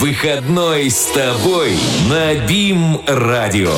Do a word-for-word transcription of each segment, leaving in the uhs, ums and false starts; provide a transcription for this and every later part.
Выходной с тобой на БИМ-радио.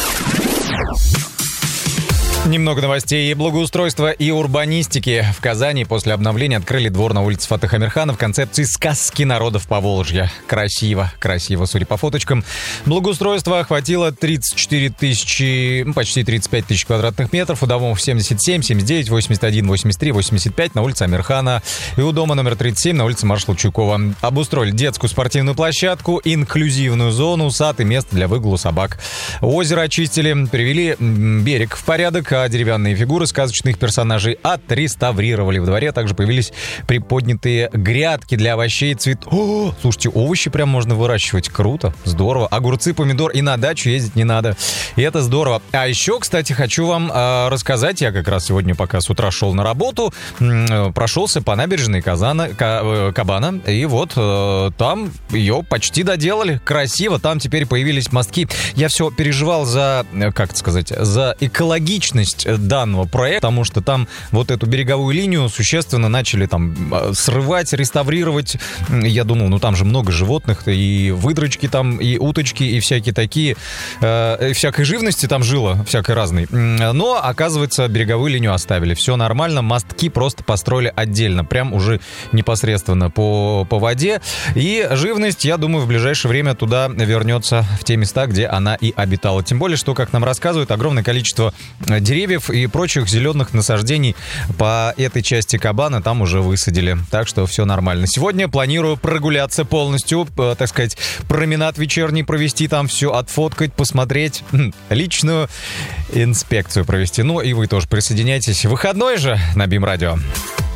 Немного новостей благоустройства и урбанистики. В Казани после обновления открыли двор на улице Фатыха Амирхана в концепции «Сказки народов Поволжья». Красиво, красиво, судя по фоточкам. Благоустройство охватило тридцать четыре тысячи, почти тридцать пять тысяч квадратных метров. У домов семьдесят семь, семьдесят девять, восемьдесят один, восемьдесят три, восемьдесят пять на улице Амирхана. И у дома номер тридцать семь на улице маршала Чуйкова. Обустроили детскую спортивную площадку, инклюзивную зону, сад и место для выгула собак. Озеро очистили, привели берег в порядок, а деревянные фигуры сказочных персонажей отреставрировали. В дворе также появились приподнятые грядки для овощей и цветов. О, слушайте, овощи прям можно выращивать. Круто, здорово. Огурцы, помидор, и на дачу ездить не надо. И это здорово. А еще, кстати, хочу вам э, рассказать. Я как раз сегодня, пока с утра шел на работу, э, прошелся по набережной Казана, К, э, Кабана. И вот э, там ее почти доделали. Красиво. Там теперь появились мостки. Я все переживал за, как это сказать, за экологичность данного проекта, потому что там вот эту береговую линию существенно начали там срывать, реставрировать. Я думал, ну там же много животных, и выдрочки там, и уточки, и всякие такие, э, всякой живности там жило, всякой разной. Но, оказывается, береговую линию оставили. Все нормально, мостки просто построили отдельно, прям уже непосредственно по, по воде. И живность, я думаю, в ближайшее время туда вернется в те места, где она и обитала. Тем более, что, как нам рассказывают, огромное количество деревьев и прочих зеленых насаждений по этой части Кабана там уже высадили. Так что все нормально. Сегодня планирую прогуляться полностью, так сказать, променад вечерний провести, там все отфоткать, посмотреть, личную инспекцию провести. Ну и вы тоже присоединяйтесь. Выходной же на БИМ-радио.